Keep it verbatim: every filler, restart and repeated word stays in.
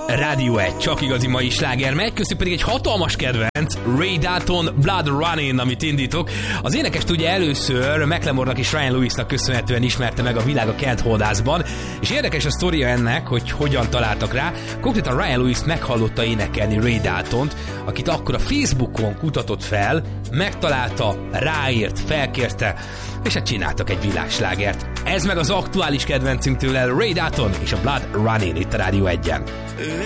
Rádió egy, csak igazi mai sláger megy, köztük pedig egy hatalmas kedvenc, Ray Dalton, Blood Running, amit indítok. Az énekest ugye először Macklemore-nak és Ryan Lewisnak köszönhetően ismerte meg a világ a Kent Holdásban, és érdekes a sztoria ennek, hogy hogyan találtak rá. Konkrétan Ryan Lewis meghallotta énekelni Ray Daltont, akit akkor a Facebookon kutatott fel, megtalálta, ráírt, felkérte, és hát csináltak egy világslágert. Ez meg az aktuális kedvencünk tőle, Ray Dalton és a Blood Running itt a Rádió egyen.